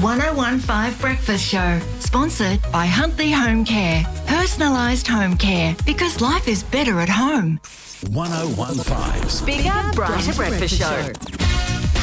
1015 Breakfast Show, sponsored by Huntley Home Care. Personalised home care, because life is better at home. 1015's Bigger, brighter breakfast show.